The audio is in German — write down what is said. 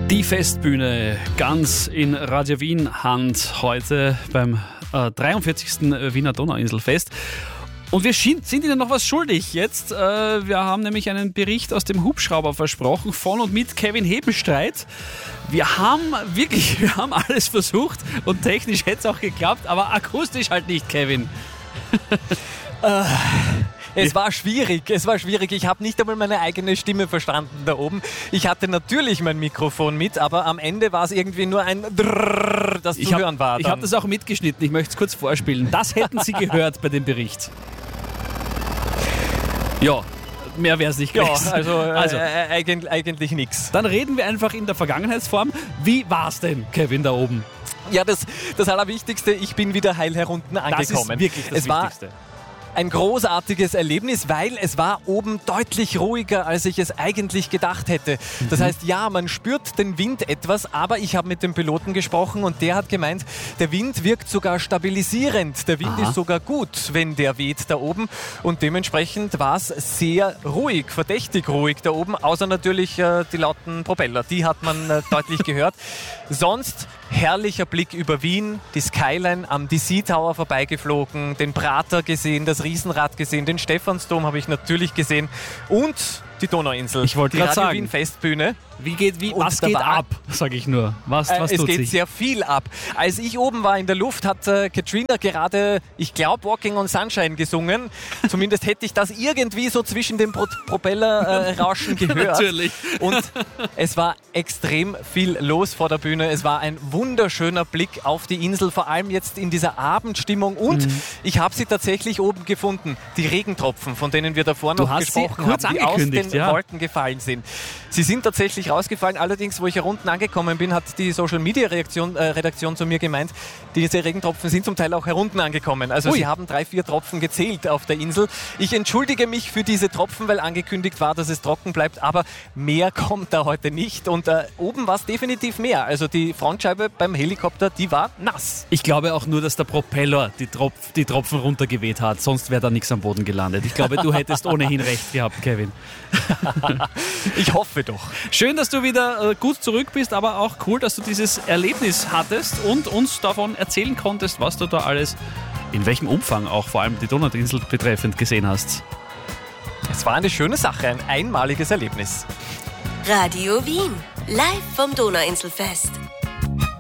Die Festbühne ganz in Radio Wien Hand heute beim 43. Wiener Donauinselfest. Und wir sind Ihnen noch was schuldig jetzt. Wir haben nämlich einen Bericht aus dem Hubschrauber versprochen, von und mit Kevin Hebenstreit. Wir haben alles versucht und technisch hätte es auch geklappt, aber akustisch halt nicht, Kevin. Es war schwierig. Ich habe nicht einmal meine eigene Stimme verstanden da oben. Ich hatte natürlich mein Mikrofon mit, aber am Ende war es irgendwie nur ein Drrrr, das zu hören war. Ich habe das auch mitgeschnitten, ich möchte es kurz vorspielen. Das hätten Sie gehört bei dem Bericht. Ja, mehr wäre es nicht gewesen. Ja, eigentlich nichts. Dann reden wir einfach in der Vergangenheitsform. Wie war es denn, Kevin, da oben? Ja, das Allerwichtigste, ich bin wieder heil herunten angekommen. Das ist wirklich das Wichtigste. Ein großartiges Erlebnis, weil es war oben deutlich ruhiger, als ich es eigentlich gedacht hätte. Das heißt, ja, man spürt den Wind etwas, aber ich habe mit dem Piloten gesprochen und der hat gemeint, der Wind wirkt sogar stabilisierend. Der Wind ist sogar gut, wenn der weht da oben. Und dementsprechend war es sehr ruhig, verdächtig ruhig da oben, außer natürlich die lauten Propeller. Die hat man deutlich gehört. Sonst herrlicher Blick über Wien, die Skyline am DC Tower vorbeigeflogen, den Prater gesehen, das Riesenrad gesehen, den Stephansdom habe ich natürlich gesehen und die Donauinsel. Ich wollte gerade sagen, Wien Festbühne. Was geht ab, sage ich nur. Was tut sich? Es geht sehr viel ab. Als ich oben war in der Luft, hat Katrina gerade, ich glaube, Walking on Sunshine gesungen. Zumindest hätte ich das irgendwie so zwischen den Propellerrauschen gehört. Natürlich. Und es war extrem viel los vor der Bühne. Es war ein wunderschöner Blick auf die Insel, vor allem jetzt in dieser Abendstimmung. Und ich habe sie tatsächlich oben gefunden. Die Regentropfen, von denen wir davor noch gesprochen haben, die aus den Wolken gefallen sind. Sie sind tatsächlich rausgefallen. Allerdings, wo ich hier unten angekommen bin, hat die Social-Media-Redaktion zu mir gemeint, diese Regentropfen sind zum Teil auch herunten angekommen. Also sie haben 3-4 Tropfen gezählt auf der Insel. Ich entschuldige mich für diese Tropfen, weil angekündigt war, dass es trocken bleibt, aber mehr kommt da heute nicht. Und oben war es definitiv mehr. Also die Frontscheibe beim Helikopter, die war nass. Ich glaube auch nur, dass der Propeller die Tropfen runtergeweht hat. Sonst wäre da nichts am Boden gelandet. Ich glaube, du hättest ohnehin recht gehabt, Kevin. Ich hoffe doch. Schön, dass du wieder gut zurück bist, aber auch cool, dass du dieses Erlebnis hattest und uns davon erzählen konntest, was du da alles, in welchem Umfang auch vor allem die Donauinsel betreffend gesehen hast. Es war eine schöne Sache, ein einmaliges Erlebnis. Radio Wien, live vom Donauinselfest.